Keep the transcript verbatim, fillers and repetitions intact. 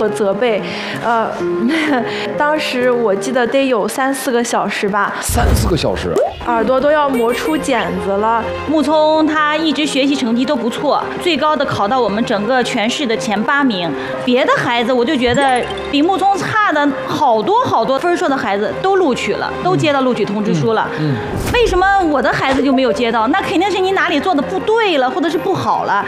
和责备，呃，当时我记得得有三四个小时吧， 三四个小时， 耳朵都要磨出茧子了。 木聪他一直学习成绩都不错，最高的考到我们整个全市的前八名。别的孩子我就觉得比木聪差的好多好多，分数的孩子都录取了，都接到录取通知书了。嗯，为什么我的孩子就没有接到？那肯定是你哪里做的不对了，或者是不好了。